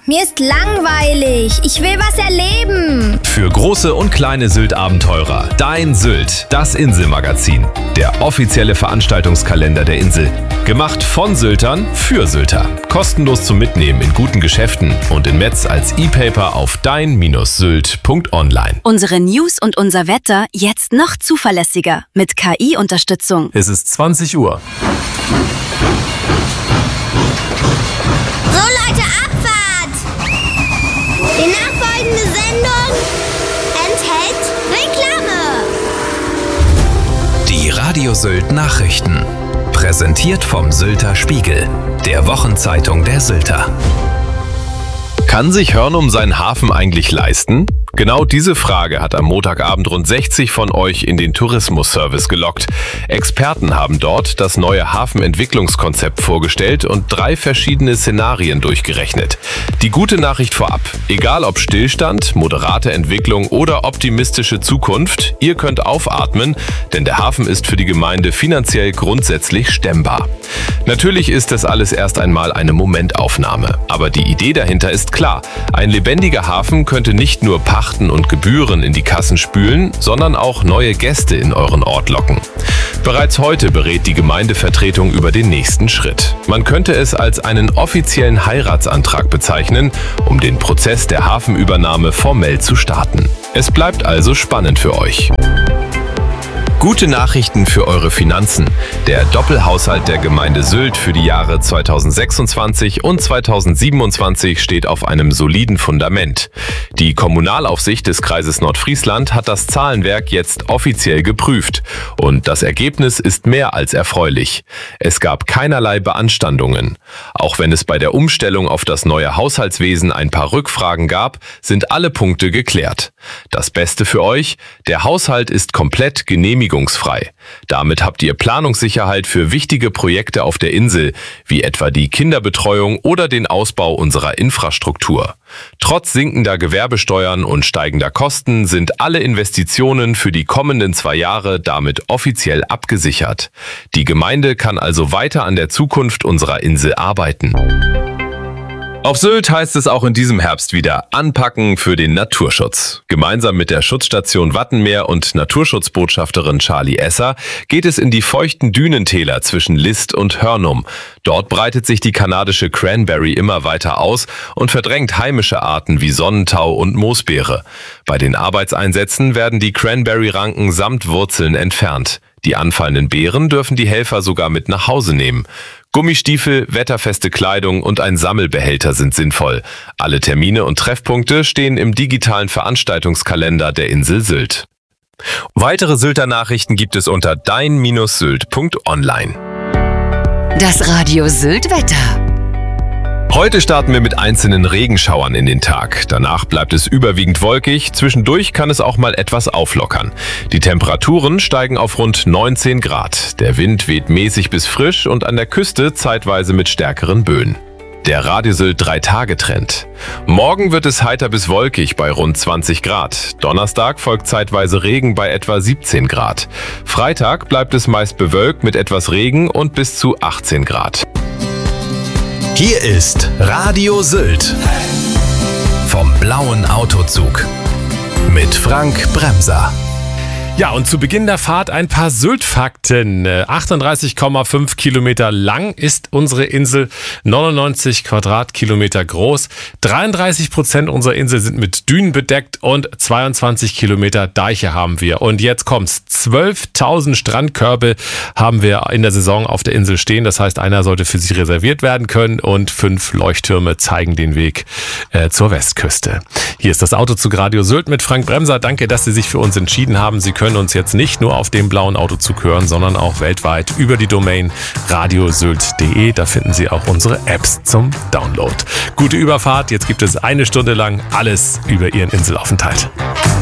mir ist langweilig. Ich will was erleben. Für große und kleine Sylt-Abenteurer. Dein Sylt, das Inselmagazin. Der offizielle Veranstaltungskalender der Insel. Gemacht von Syltern für Sylter. Kostenlos zum Mitnehmen in guten Geschäften und in Metz als E-Paper auf dein-sylt.online. Unsere News und unser Wetter jetzt noch zuverlässiger mit KI-Unterstützung. Es ist 20 Uhr. So Leute, Abfahrt! Die nachfolgende Sendung enthält Reklame. Die Radio Sylt Nachrichten. Präsentiert vom Sylter Spiegel, der Wochenzeitung der Sylter. Kann sich Hörnum seinen Hafen eigentlich leisten? Genau diese Frage hat am Montagabend rund 60 von euch in den Tourismusservice gelockt. Experten haben dort das neue Hafenentwicklungskonzept vorgestellt und 3 verschiedene Szenarien durchgerechnet. Die gute Nachricht vorab: Egal ob Stillstand, moderate Entwicklung oder optimistische Zukunft, ihr könnt aufatmen, denn der Hafen ist für die Gemeinde finanziell grundsätzlich stemmbar. Natürlich ist das alles erst einmal eine Momentaufnahme, aber die Idee dahinter ist klar. Ein lebendiger Hafen könnte nicht nur Pachten und Gebühren in die Kassen spülen, sondern auch neue Gäste in euren Ort locken. Bereits heute berät die Gemeindevertretung über den nächsten Schritt. Man könnte es als einen offiziellen Heiratsantrag bezeichnen, um den Prozess der Hafenübernahme formell zu starten. Es bleibt also spannend für euch. Gute Nachrichten für eure Finanzen. Der Doppelhaushalt der Gemeinde Sylt für die Jahre 2026 und 2027 steht auf einem soliden Fundament. Die Kommunalaufsicht des Kreises Nordfriesland hat das Zahlenwerk jetzt offiziell geprüft und das Ergebnis ist mehr als erfreulich. Es gab keinerlei Beanstandungen. Auch wenn es bei der Umstellung auf das neue Haushaltswesen ein paar Rückfragen gab, sind alle Punkte geklärt. Das Beste für euch: Der Haushalt ist komplett genehmigungsfrei. Damit habt ihr Planungssicherheit für wichtige Projekte auf der Insel, wie etwa die Kinderbetreuung oder den Ausbau unserer Infrastruktur. Trotz sinkender Gewerbesteuern und steigender Kosten sind alle Investitionen für die kommenden 2 Jahre damit offiziell abgesichert. Die Gemeinde kann also weiter an der Zukunft unserer Insel arbeiten. Auf Sylt heißt es auch in diesem Herbst wieder anpacken für den Naturschutz. Gemeinsam mit der Schutzstation Wattenmeer und Naturschutzbotschafterin Charlie Esser geht es in die feuchten Dünentäler zwischen List und Hörnum. Dort breitet sich die kanadische Cranberry immer weiter aus und verdrängt heimische Arten wie Sonnentau und Moosbeere. Bei den Arbeitseinsätzen werden die Cranberry-Ranken samt Wurzeln entfernt. Die anfallenden Beeren dürfen die Helfer sogar mit nach Hause nehmen. Gummistiefel, wetterfeste Kleidung und ein Sammelbehälter sind sinnvoll. Alle Termine und Treffpunkte stehen im digitalen Veranstaltungskalender der Insel Sylt. Weitere Sylter Nachrichten gibt es unter dein-sylt.online. Das Radio Sylt Wetter. Heute starten wir mit einzelnen Regenschauern in den Tag. Danach bleibt es überwiegend wolkig. Zwischendurch kann es auch mal etwas auflockern. Die Temperaturen steigen auf rund 19 Grad. Der Wind weht mäßig bis frisch und an der Küste zeitweise mit stärkeren Böen. Der Radio Sylt 3-Tage-Trend. Morgen wird es heiter bis wolkig bei rund 20 Grad. Donnerstag folgt zeitweise Regen bei etwa 17 Grad. Freitag bleibt es meist bewölkt mit etwas Regen und bis zu 18 Grad. Hier ist Radio Sylt vom blauen Autozug mit Frank Bremser. Ja, und zu Beginn der Fahrt ein paar Sylt-Fakten. 38,5 Kilometer lang ist unsere Insel, 99 Quadratkilometer groß. 33% unserer Insel sind mit Dünen bedeckt und 22 Kilometer Deiche haben wir. Und jetzt kommt's. 12.000 Strandkörbe haben wir in der Saison auf der Insel stehen. Das heißt, einer sollte für sich reserviert werden können und 5 Leuchttürme zeigen den Weg zur Westküste. Hier ist das Autozug Radio Sylt mit Frank Bremser. Danke, dass Sie sich für uns entschieden haben. Sie können uns jetzt nicht nur auf dem blauen Autozug hören, sondern auch weltweit über die Domain radiosylt.de. Da finden Sie auch unsere Apps zum Download. Gute Überfahrt. Jetzt gibt es 1 Stunde lang alles über Ihren Inselaufenthalt.